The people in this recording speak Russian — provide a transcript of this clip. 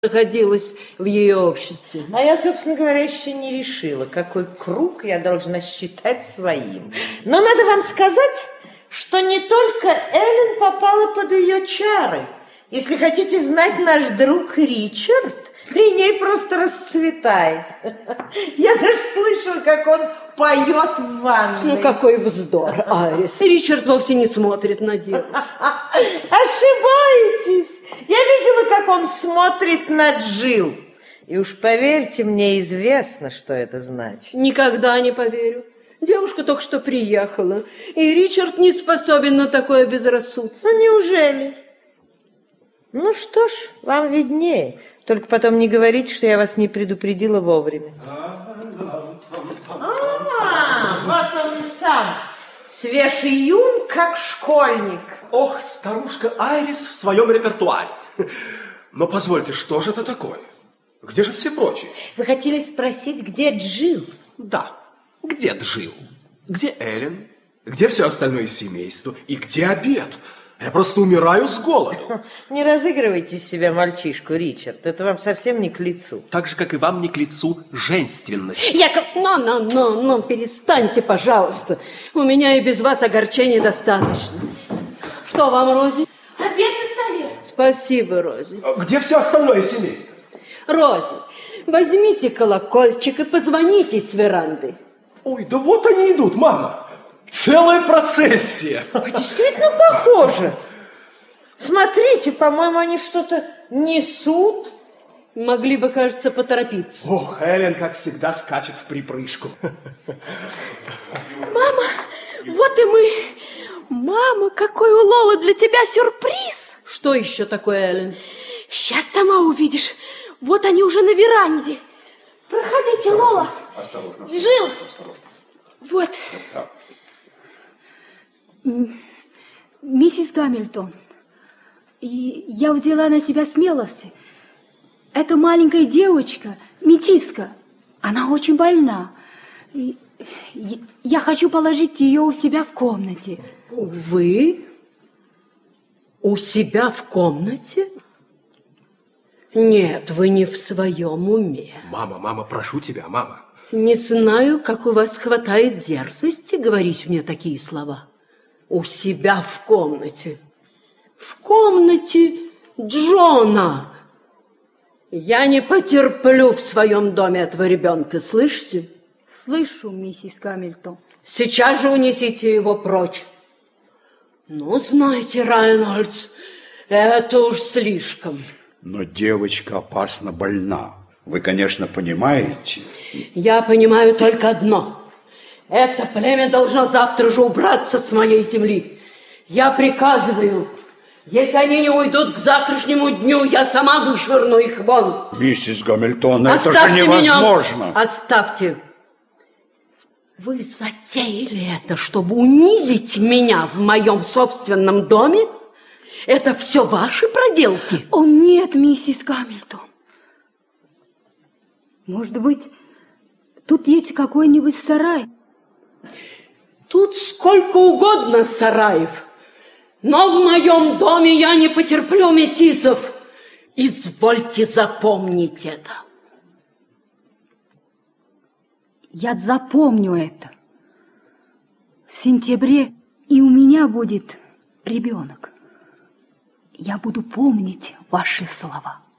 находилась в ее обществе. А я, собственно говоря, еще не решила, какой круг я должна считать своим. Но надо вам сказать, что не только Эллен попала под ее чары. Если хотите знать, наш друг Ричард при ней просто расцветает. Я даже слышала, как он поет в ванной. Ну, какой вздор, Айрис. Ричард вовсе не смотрит на девушек. Ошибаетесь. Я видела, как он смотрит на Джилл. И уж поверьте, мне известно, что это значит. Никогда не поверю. Девушка только что приехала, и Ричард не способен на такое безрассудство. Ну, неужели? Ну что ж, вам виднее. Только потом не говорите, что я вас не предупредила вовремя. Вот он и сам. Свеж и юн, как школьник. Ох, старушка Айрис в своем репертуаре. Но позвольте, что же это такое? Где же все прочие? Вы хотели спросить, где Джилл? Да, где Джилл? Где Эллен? Где все остальное семейство? И где обед? Я просто умираю с голоду. Не разыгрывайте из себя мальчишку, Ричард. Это вам совсем не к лицу. Так же, как и вам не к лицу женственность. Ну, перестаньте, пожалуйста. У меня и без вас огорчений достаточно. Что вам, Рози? Обед на столе. Спасибо, Рози. Где все остальное семейство? Рози, возьмите колокольчик и позвоните с веранды. Ой, да вот они идут, мама. Целая процессия. Действительно похоже. Смотрите, по-моему, они что-то несут. Могли бы, кажется, поторопиться. Ох, Эллен, как всегда, скачет в припрыжку. Мама, вот и мы. Мама, какой у Лолы для тебя сюрприз. Что еще такое, Эллен? Сейчас сама увидишь. Вот они уже на веранде. Проходите, Лола. Осторожно. Джилл. Вот. Миссис Гамильтон, и я взяла на себя смелость. Эта маленькая девочка, метиска, она очень больна. И я хочу положить ее у себя в комнате. Вы? У себя в комнате? Нет, вы не в своем уме. Мама, прошу тебя, мама. Не знаю, как у вас хватает дерзости говорить мне такие слова. У себя в комнате. В комнате Джона. Я не потерплю в своем доме этого ребенка, слышите? Слышу, миссис Гамильтон. Сейчас же унесите его прочь. Ну, знаете, Райнольдс, это уж слишком. Но девочка опасно больна. Вы, конечно, понимаете. Я понимаю только одно. Это племя должно завтра же убраться с моей земли. Я приказываю, если они не уйдут к завтрашнему дню, я сама вышвырну их вон. Миссис Гамильтон, это Оставьте же невозможно. Меня. Оставьте. Вы затеяли это, чтобы унизить меня в моем собственном доме? Это все ваши проделки? О, нет, миссис Гамильтон. Может быть, тут есть какой-нибудь сарай? Тут сколько угодно сараев, но в моем доме я не потерплю метисов. Извольте запомнить это. Я запомню это. В сентябре и у меня будет ребенок. Я буду помнить ваши слова.